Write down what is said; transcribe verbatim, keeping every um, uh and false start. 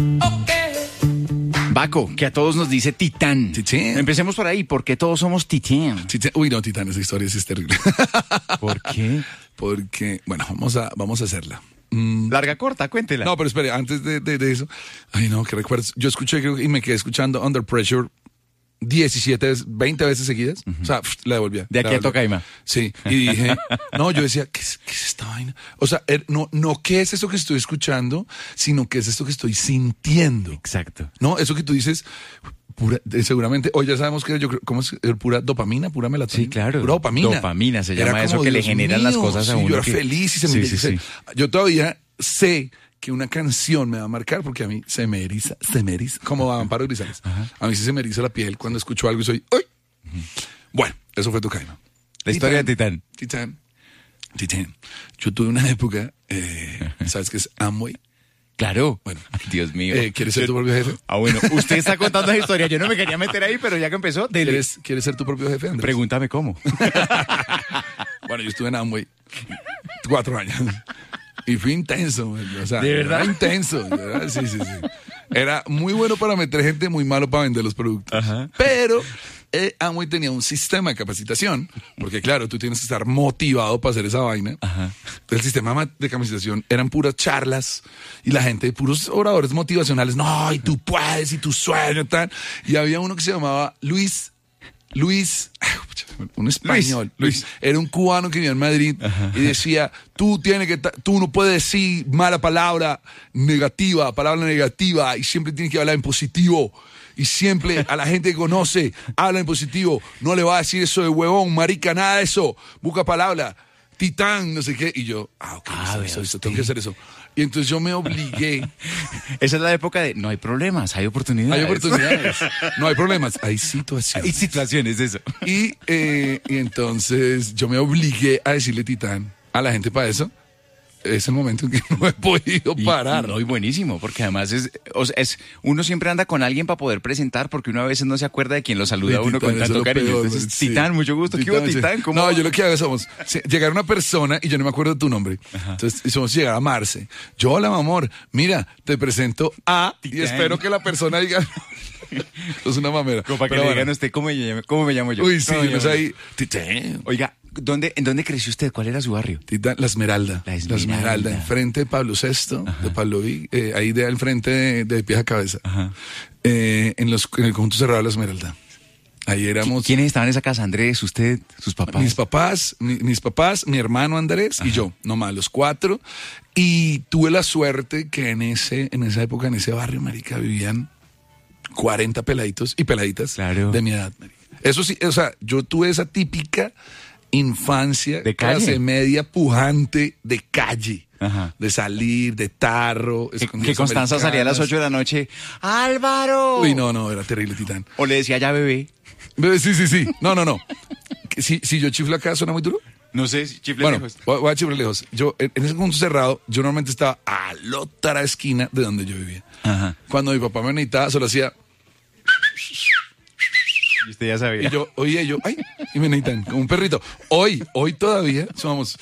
Baco, que a todos nos dice Titán. Titán. Empecemos por ahí, ¿por qué todos somos Titán? Titán. Uy, no, Titán, esa historia sí es terrible. ¿Por qué? Porque, bueno, vamos a, vamos a hacerla. Mm. Larga, corta, cuéntela. No, pero espere, antes de, de, de eso, ay no, que recuerdos. Yo escuché creo, y me quedé escuchando Under Pressure diecisiete veces, veinte veces seguidas. Uh-huh. O sea, pff, la devolvía. De aquí a Tocaima. Sí, y dije, no, yo decía, ¿qué es, qué es esta vaina? O sea, er, no, no qué es esto que estoy escuchando, sino qué es esto que estoy sintiendo. Exacto. No, eso que tú dices, pura, seguramente, hoy ya sabemos que yo creo, ¿cómo es? Pura dopamina, pura melatonina. Sí, claro. Pura dopamina. Dopamina se llama Era eso como, que Dios le generan mío, las cosas a sí, uno. Yo era que... feliz y se sí, me sí, sí. Yo todavía sé que una canción me va a marcar porque a mí se me eriza, se me eriza, como a Amparo Grisales. Ajá. A mí sí se me eriza la piel cuando escucho algo y soy, ¡ay! Uh-huh. Bueno, eso fue Tocaima. La historia de Titán. Titán. Titán. Yo tuve una época, eh, ¿sabes qué es Amway? Claro. Bueno, Dios mío. Eh, ¿Quieres ser tu propio jefe? Ah, bueno, usted está contando la historia. Yo no me quería meter ahí, pero ya que empezó, dele. ¿Quieres, ¿Quieres ser tu propio jefe, Andrés? Pregúntame cómo. Bueno, yo estuve en Amway cuatro años. Y fue intenso, o sea, ¿de verdad? Era intenso, ¿verdad? Sí, sí, sí. Era muy bueno para meter gente, muy malo para vender los productos. Ajá. Pero eh, Amway tenía un sistema de capacitación, porque claro, tú tienes que estar motivado para hacer esa vaina. Ajá. El sistema de capacitación eran puras charlas y la gente, puros oradores motivacionales. No, y tú puedes, y tu sueño, tal. Y había uno que se llamaba Luis... Luis, un español, Luis, Luis, era un cubano que vivía en Madrid. Ajá. Y decía, tú tienes que, tú no puedes decir mala palabra negativa, palabra negativa, y siempre tienes que hablar en positivo. Y siempre a la gente que conoce, habla en positivo, no le va a decir eso de huevón, marica, nada de eso, busca palabra, Titán, no sé qué. Y yo, ah, ok, ah, eso, eso, eso, tengo que hacer eso. Y entonces yo me obligué. Esa es la época de no hay problemas, hay oportunidades. Hay oportunidades. No hay problemas, hay situaciones. Hay situaciones, eso. Y, eh, y entonces yo me obligué a decirle Titán a la gente para eso. Es el momento en que no he podido parar. Y, no, y buenísimo, porque además es, o sea, es uno siempre anda con alguien para poder presentar, porque uno a veces no se acuerda de quien lo saluda a uno Titán, con tanto cariño. Peor, entonces, sí. Titán, mucho gusto. Titán, ¿qué hubo, Titán? ¿Cómo? No, yo lo que hago somos llegar a una persona y yo no me acuerdo de tu nombre. Ajá. Entonces somos llegar a Marce. Yo, hola, mi amor, mira, te presento a Titán. Y espero que la persona diga. Es una mamera. Como para que le digan a usted cómo me llamo, cómo me llamo yo. Uy, sí, no sé ahí. Titán. Oiga, ¿dónde, ¿en dónde creció usted? ¿Cuál era su barrio? Titán, La Esmeralda. La Esmeralda. La Esmeralda, enfrente de Pablo sexto, Ajá. de Pablo V, eh, ahí de al frente de, de Pies a Cabeza. Ajá. Eh, en, los, en el conjunto cerrado de La Esmeralda. Ahí éramos. ¿Quiénes estaban en esa casa? Andrés, usted, sus papás. Mis papás, mi, mis papás, mi hermano Andrés Ajá. y yo, nomás los cuatro. Y tuve la suerte que en ese, en esa época, en ese barrio, marica, vivían cuarenta peladitos y peladitas claro. de mi edad, marica. Eso sí, o sea, yo tuve esa típica infancia, de calle, clase media pujante de calle. Ajá. De salir, de tarro. Que, que Constanza salía a las ocho de la noche. ¡Álvaro! Uy, no, no, era terrible, Titán. O le decía ya bebé. Bebé, sí, sí, sí. No, no, no. Si, si yo chiflo acá, ¿suena muy duro? No sé, si chifle bueno, lejos. Voy, voy a chiflar lejos. Yo, en ese punto cerrado, yo normalmente estaba a la otra esquina de donde yo vivía. Ajá. Cuando mi papá me necesitaba, solo hacía... Y usted ya sabía. Y yo, oye, yo, ay, y me necesitan, como un perrito. Hoy, hoy todavía somos,